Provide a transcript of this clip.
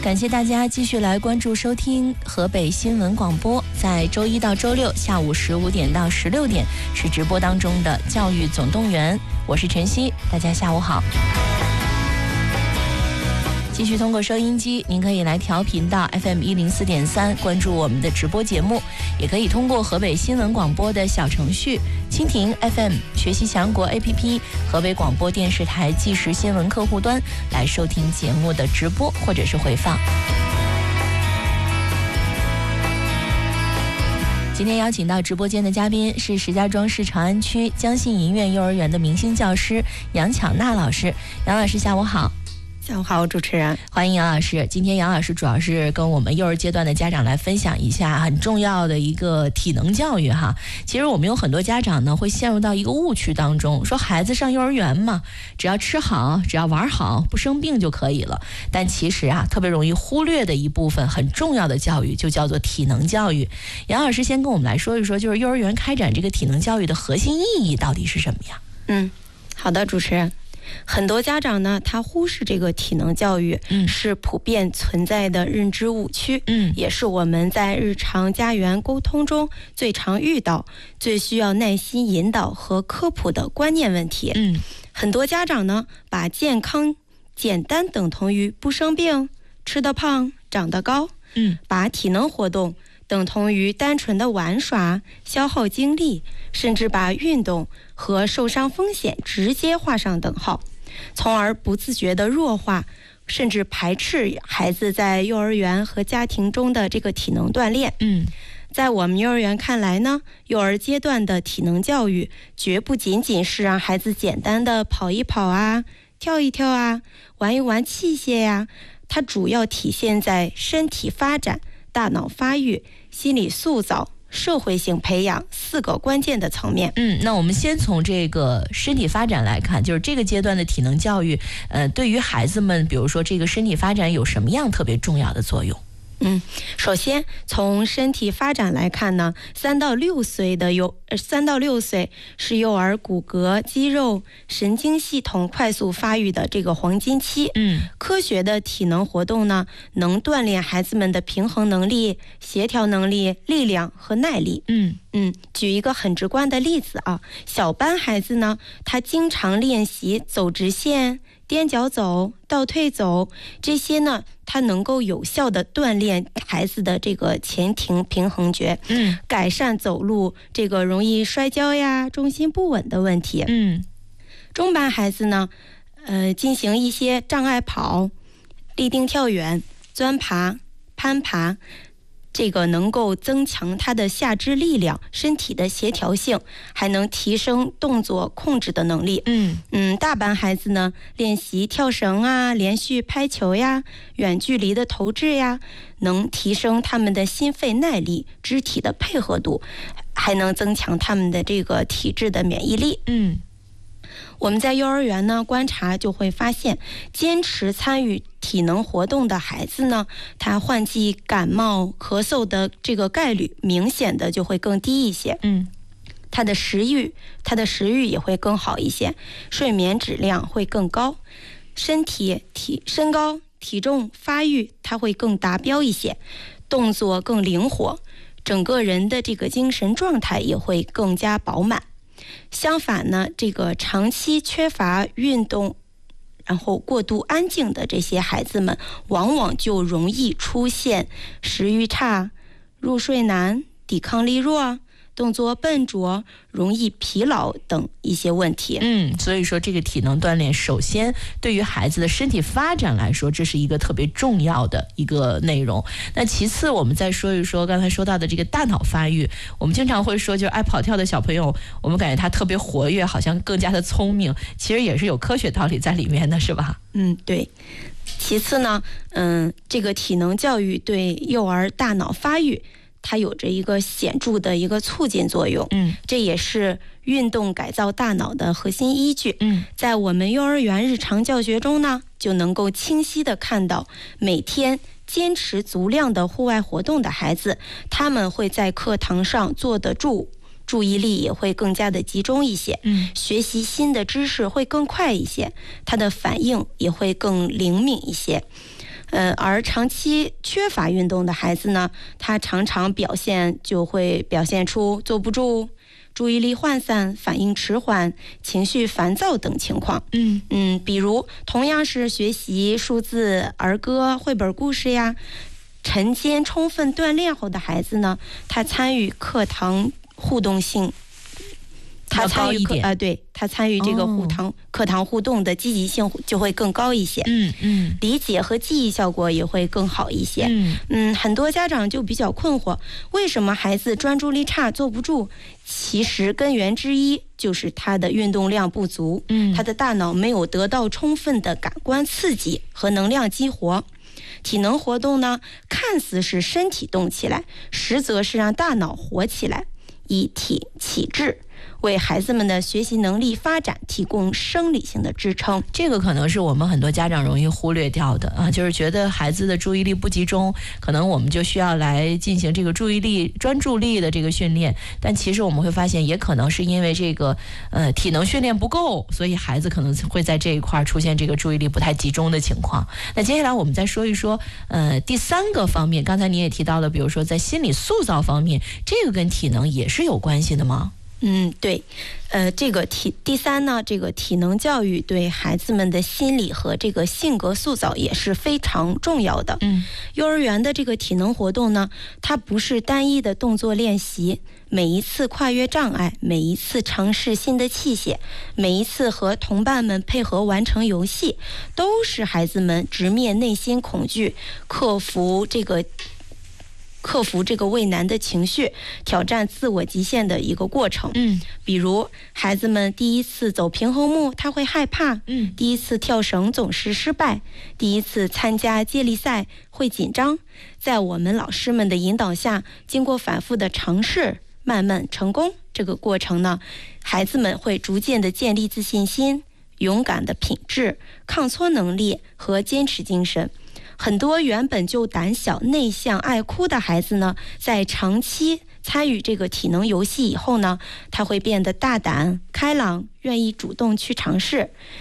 感谢大家继续来关注收听河北新闻广播，在周一到周六下午15点到16点是直播当中的教育总动员，我是晨曦，大家下午好。继续通过收音机，您可以来调频到 FM104.3 关注我们的直播节目，也可以通过河北新闻广播的小程序、蜻蜓 FM、学习强国 APP、河北广播电视台即时新闻客户端来收听节目的直播或者是回放。今天邀请到直播间的嘉宾是石家庄市长安区江信银苑幼儿园的明星教师杨巧娜老师。杨老师下午好。 下午好，主持人， 欢迎杨老师。今天杨老师主要是跟我们幼儿阶段的家长来分享一下很重要的一个体能教育哈。其实我们有很多家长呢会陷入到一个误区当中，说孩子上幼儿园嘛，只要吃好，只要玩好，不生病就可以了。但其实啊，特别容易忽略的一部分很重要的教育就叫做体能教育。杨老师先跟我们来说一说，就是幼儿园开展这个体能教育的核心意义到底是什么呀？ 好的，主持人。很多家长呢，他忽视这个体能教育，是普遍存在的认知误区，也是我们在日常家园沟通中最常遇到、最需要耐心引导和科普的观念问题。很多家长呢，把健康简单等同于不生病、吃得胖、长得高，把体能活动等同于单纯的玩耍、消耗精力，甚至把运动和受伤风险直接画上等号，从而不自觉地弱化甚至排斥孩子在幼儿园和家庭中的这个体能锻炼。在我们幼儿园看来呢，幼儿阶段的体能教育绝不仅仅是让孩子简单的跑一跑啊、跳一跳啊、玩一玩器械呀，它主要体现在身体发展、大脑发育、心理塑造、社会性培养4个关键的层面。 那我们先从这个身体发展来看，就是这个阶段的体能教育，对于孩子们，比如说这个身体发展有什么样特别重要的作用？ 首先从身体发展来看呢，3到6岁是幼儿骨骼、肌肉、神经系统快速发育的这个黄金期。科学的体能活动呢，能锻炼孩子们的平衡能力、协调能力、力量和耐力。举一个很直观的例子啊，小班孩子呢，他经常练习走直线、踮脚走、倒退走，这些呢，它能够有效地锻炼孩子的这个前庭平衡觉，改善走路这个容易摔跤呀、重心不稳的问题。中班孩子呢，进行一些障碍跑、立定跳远、钻爬、攀爬，这个能够增强他的下肢力量、身体的协调性，还能提升动作控制的能力。大班孩子呢，练习跳绳啊、连续拍球呀、远距离的投掷呀，能提升他们的心肺耐力、肢体的配合度，还能增强他们的这个体质的免疫力。我们在幼儿园呢观察就会发现，坚持参与体能活动的孩子呢，他换季感冒咳嗽的这个概率明显的就会更低一些。他的食欲也会更好一些，睡眠质量会更高，身高体重发育它会更达标一些，动作更灵活，整个人的这个精神状态也会更加饱满。相反呢，这个长期缺乏运动，然后过度安静的这些孩子们，往往就容易出现食欲差、入睡难、抵抗力弱、动作笨拙、容易疲劳等一些问题。 所以说这个体能锻炼，首先对于孩子的身体发展来说，这是一个特别重要的一个内容。那其次我们再说一说刚才说到的这个大脑发育，我们经常会说，就是爱跑跳的小朋友，我们感觉他特别活跃，好像更加的聪明，其实也是有科学道理在里面的，是吧？ 对。其次呢，这个体能教育对幼儿大脑发育它有着一个显著的一个促进作用，这也是运动改造大脑的核心依据。在我们幼儿园日常教学中呢，就能够清晰地看到，每天坚持足量的户外活动的孩子，他们会在课堂上坐得住，注意力也会更加的集中一些，学习新的知识会更快一些，他的反应也会更灵敏一些。 而长期缺乏运动的孩子呢，他常常就会表现出坐不住、注意力涣散、反应迟缓、情绪烦躁等情况。比如同样是学习数字、儿歌、绘本故事呀，晨间充分锻炼后的孩子呢，他参与课堂互动性，他参与这个课堂互动的积极性就会更高一些，理解和记忆效果也会更好一些。很多家长就比较困惑，为什么孩子专注力差、坐不住？其实根源之一就是他的运动量不足，他的大脑没有得到充分的感官刺激和能量激活。体能活动呢，看似是身体动起来，实则是让大脑活起来，以体启智，为孩子们的学习能力发展提供生理性的支撑。 这个可能是我们很多家长容易忽略掉的啊，就是觉得孩子的注意力不集中，可能我们就需要来进行这个专注力的这个训练。但其实我们会发现，也可能是因为这个体能训练不够，所以孩子可能会在这一块出现这个注意力不太集中的情况。那接下来我们再说一说第三个方面，刚才你也提到了，比如说在心理塑造方面，这个跟体能也是有关系的吗？ 对，第三呢，这个体能教育对孩子们的心理和这个性格塑造也是非常重要的。幼儿园的这个体能活动呢，它不是单一的动作练习，每一次跨越障碍，每一次尝试新的器械，每一次和同伴们配合完成游戏，都是孩子们直面内心恐惧，克服这个畏难的情绪，挑战自我极限的一个过程。比如孩子们第一次走平衡木他会害怕，第一次跳绳总是失败，第一次参加接力赛会紧张。在我们老师们的引导下，经过反复的尝试，慢慢成功。这个过程呢，孩子们会逐渐的建立自信心、勇敢的品质、抗挫能力和坚持精神。很多原本就胆小、内向、爱哭的孩子呢，在长期参与这个体能游戏以后呢，他会变得大胆、开朗，愿意主动去尝试。